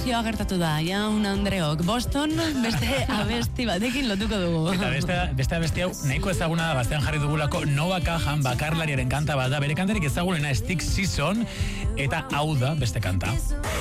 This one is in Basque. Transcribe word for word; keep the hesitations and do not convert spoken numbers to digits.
plagioa gertatu da, jaun Andreok. Boston beste abesti batekin lotuko dugu. Eta beste, beste abesti hau nahiko ezaguna da, bastean jarri dugulako Nova Cajan bakarlariaren kanta bat da, bere kantarik ezagunena Stick Season, eta hau da beste kanta.